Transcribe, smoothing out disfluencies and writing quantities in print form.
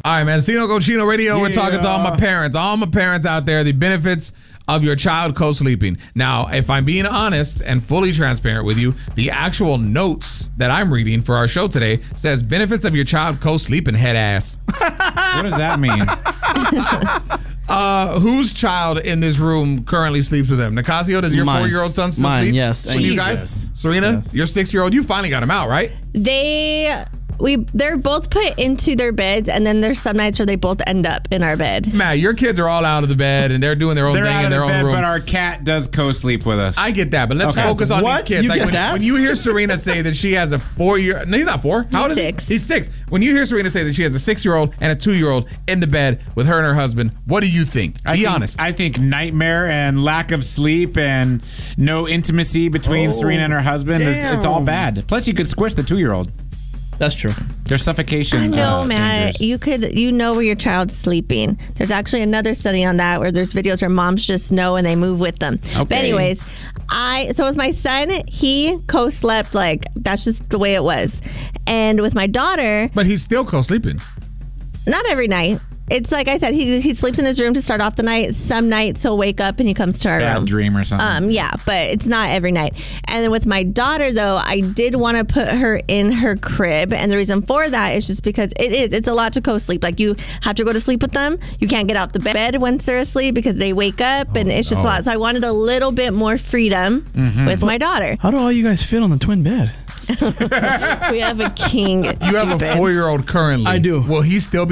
All right, man. Sino Cochino Radio. We're talking to all my parents out there, the benefits of your child co-sleeping. Now, if I'm being honest and fully transparent with you, the actual notes that I'm reading for our show today says benefits of your child co-sleeping, head ass. What does that mean? Whose child in this room currently sleeps with them? Nicasio, does your 4-year-old son still sleep? Yes. With you guys? Serena, your 6-year-old, you finally got him out, right? They're both put into their beds, and then there's some nights where they both end up in our bed. Matt, your kids are all out of the bed and they're doing their own thing in their own room. But our cat does co-sleep with us. I get that, but let's focus on these kids. When you hear Serena say that she has a 4-year, no, he's not 4. How old is he? 6. He's 6. When you hear Serena say that she has a 6-year-old and a 2-year-old in the bed with her and her husband, what do you think? Be honest. I think nightmare and lack of sleep and no intimacy between Serena and her husband. It's all bad. Plus, you could squish the 2-year-old. That's true. There's suffocation. I know, Matt. Dangers. You know where your child's sleeping. There's actually another study on that where there's videos where moms just know and they move with them. Okay. But anyways, so with my son, he co-slept, like that's just the way it was. And with my daughter, but he's still co-sleeping. Not every night. It's like I said, he sleeps in his room to start off the night. Some nights he'll wake up and he comes to our room. Bad dream or something. Yeah, but it's not every night. And then with my daughter, though, I did want to put her in her crib. And the reason for that is just because it's a lot to co-sleep. Like you have to go to sleep with them. You can't get out the bed once they're asleep because they wake up and it's just a lot. So I wanted a little bit more freedom with my daughter. How do all you guys fit on the twin bed? We have a king. You have a 4-year-old currently. I do. Will he still be